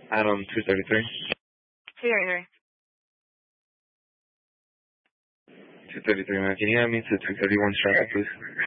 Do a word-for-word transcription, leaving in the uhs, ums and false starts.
Adam two thirty-three. two thirty-three. two thirty-three, man. Can you have me to two thirty-one Strata, please?